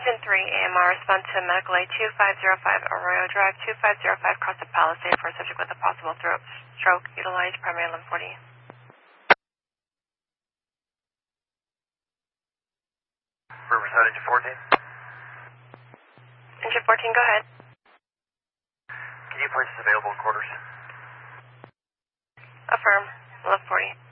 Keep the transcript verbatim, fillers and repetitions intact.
Engine three, A M R, respond to medical aid two five zero five Arroyo Drive, two five zero five Costa Palisade for a subject with a possible throat stroke. Utilize primary eleven forty. Riverside, engine fourteen. Engine fourteen, go ahead. Can you place us available in quarters? Affirm, eleven forty.